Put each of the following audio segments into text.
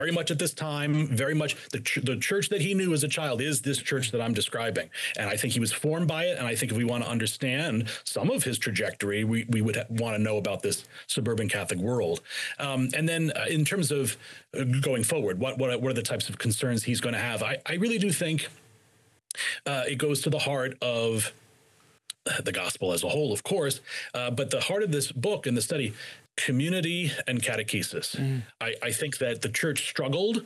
very much at this time, very much the church that he knew as a child is this church that I'm describing. And I think he was formed by it. And I think if we want to understand some of his trajectory, we would want to know about this suburban Catholic world. And then in terms of going forward, what are the types of concerns he's going to have? I really do think it goes to the heart of the gospel as a whole, of course, but the heart of this book and the study, community and catechesis. I think that the church struggled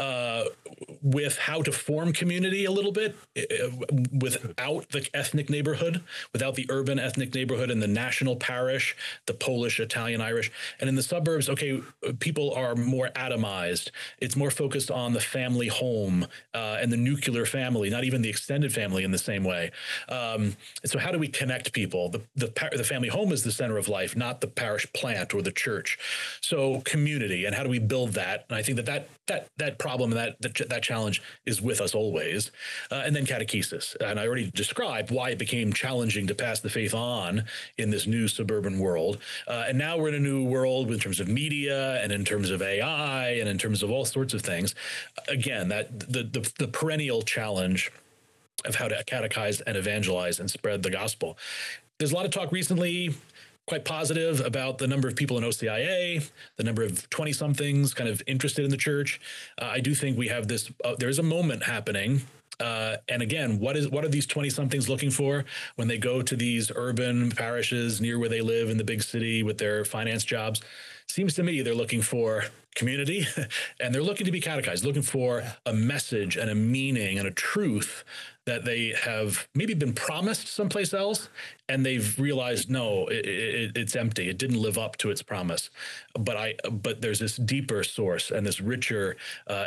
with how to form community a little bit without the ethnic neighborhood, without the urban ethnic neighborhood and the national parish, the Polish, Italian, Irish. And in the suburbs, okay, people are more atomized. It's more focused on the family home and the nuclear family, not even the extended family in the same way. And so how do we connect people? The family home is the center of life, not the parish plant or the church. So community, and how do we build that? And I think that problem, that challenge is with us always. And then catechesis. And I already described why it became challenging to pass the faith on in this new suburban world. And now we're in a new world in terms of media and in terms of AI and in terms of all sorts of things. Again, that the perennial challenge of how to catechize and evangelize and spread the gospel. There's a lot of talk recently, quite positive, about the number of people in OCIA, the number of 20-somethings kind of interested in the church. I do think we have this, there is a moment happening. And again, what are these 20-somethings looking for when they go to these urban parishes near where they live in the big city with their finance jobs? Seems to me they're looking for community and they're looking to be catechized, looking for a message and a meaning and a truth that they have maybe been promised someplace else, and they've realized, no, it's empty. It didn't live up to its promise. But there's this deeper source and this richer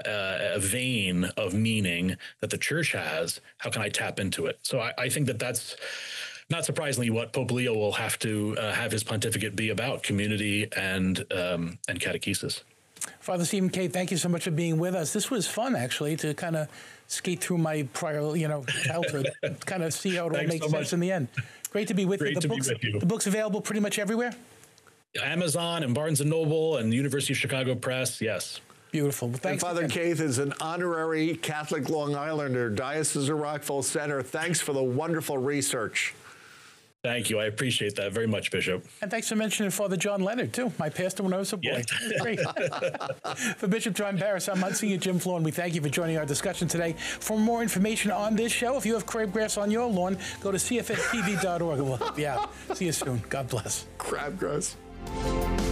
vein of meaning that the church has. How can I tap into it? So I think that's not surprisingly what Pope Leo will have to have his pontificate be about: community and catechesis. Father Stephen Cade, thank you so much for being with us. This was fun, actually, to kind of skate through my prior, childhood, kind of see how it all makes sense in the end. Great to be with you. The book's available pretty much everywhere? Amazon and Barnes & Noble and University of Chicago Press, yes. Beautiful. Well, thanks. And Father Cade is an honorary Catholic Long Islander, Diocese of Rockville Center. Thanks for the wonderful research. Thank you. I appreciate that very much, Bishop. And thanks for mentioning Father John Leonard, too, my pastor when I was a boy. Yeah. Great. For Bishop John Barris, I'm Monsignor Jim Florin. We thank you for joining our discussion today. For more information on this show, if you have crabgrass on your lawn, go to cfstv.org and we'll help you out. See you soon. God bless. Crabgrass.